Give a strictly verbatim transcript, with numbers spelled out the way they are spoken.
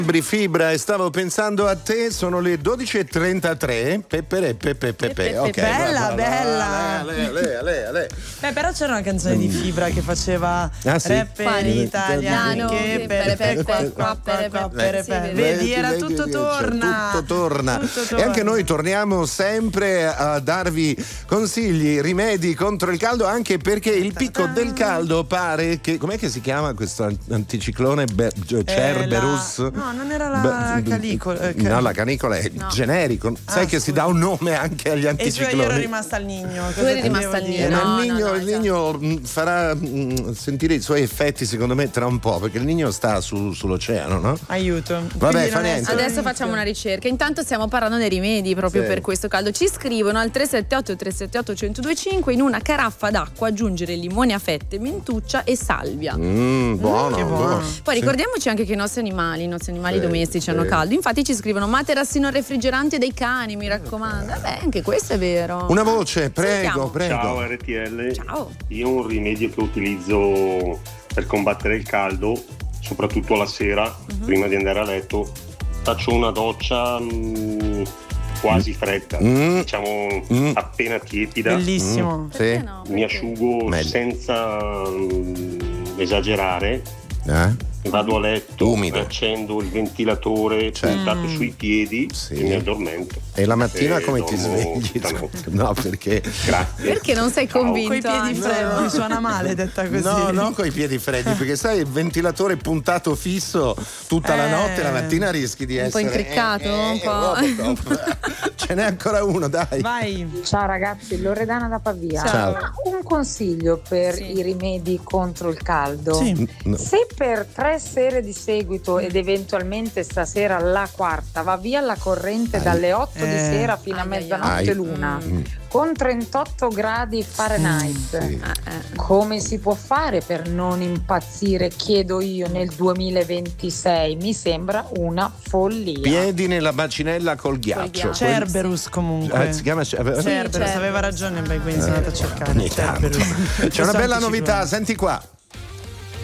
Fibra e stavo pensando a te, sono le dodici e trentatré. Pepe, pepe, pepe. Ok, bella, va, va, bella. va, lei, lei, lei, lei. Beh, però c'era una canzone di Fibra che faceva Ah, sì? rapper italiano che per per qua qua per qua per per. Vedi, era tutto torna. Tutto torna. Tutto torna. E anche noi torniamo sempre a darvi consigli, rimedi contro il caldo, anche perché il picco del caldo pare che, com'è che si chiama questo anticiclone? Be- Cerberus? Eh, la... No, non era la Be- canicola. Eh, no, la canicola è no. generico. Sai ah, che scusa. si dà un nome anche agli anticicloni. E cioè io ero rimasta al Nigno. Tu eri rimasta al Nigno. No, no, il Nigno, no, no, il Nigno mh, farà mh, sentire i suoi effetti secondo me tra un po', perché il Nigno sta su, sull'oceano, no? Aiuto. Vabbè, Quindi fa non è niente. solo Adesso l'inizio. facciamo una ricerca. Intanto stiamo parlando dei rimedi proprio Sì. per questo caldo. Ci scrivono al tre sette otto tre sette otto uno zero due cinque: in una caraffa d'acqua aggiungere limone a fette, mentuccia e salvia. Mm, buono, che buono. buono. Poi Sì. ricordiamoci anche che i nostri animali, i nostri animali Sì, domestici sì. hanno caldo. Infatti ci scrivono materassino refrigerante dei cani, mi raccomando. Vabbè, anche questo è vero. Una voce, prego, Sentiamo. prego. Ciao R T L. Ciao. Io ho un rimedio che utilizzo per combattere il caldo, soprattutto la sera, Mhm. prima di andare a letto. Faccio una doccia mh, quasi fredda, Mm. diciamo Mm. appena tiepida. Bellissimo. Perché Sì. no? Mi asciugo Meglio. senza mh, esagerare. Eh? Vado a letto, Umido. accendo il ventilatore Certo. puntato sui piedi Sì. e mi addormento. E la mattina E come ti dormo svegli? stanotte. No, perché Grazie. Perché non sei Ciao. convinto? Coi piedi Anni? freddi suona male detta così. No, non coi piedi freddi, perché sai il ventilatore puntato fisso tutta la Eh. notte, la mattina rischi di Un po' essere incriccato, eh, eh, un po'. Robocop. Ce n'è ancora uno, dai. Vai. Ciao ragazzi, Loredana da Pavia. Ciao. Ma un consiglio per Sì. i rimedi contro il caldo. Sì. No. Se per tre sere di seguito ed eventualmente stasera la quarta va via la corrente Ai. dalle otto di Eh. sera fino a Ai, ai, mezzanotte ai. l'una Mm. con trentotto gradi Fahrenheit, Sì. Eh, eh. come si può fare per non impazzire, chiedo io, nel duemilaventisei? Mi sembra una follia. Piedi nella bacinella col ghiaccio. ghiaccio. Quel- Cerberus comunque. Ah, si chiama Cer- Cerberus, Cerberus. aveva ragione, beh, quindi sono andata a cercare. Ogni tanto. Cerberus. C'è una Questo bella anticiclone. novità, senti qua.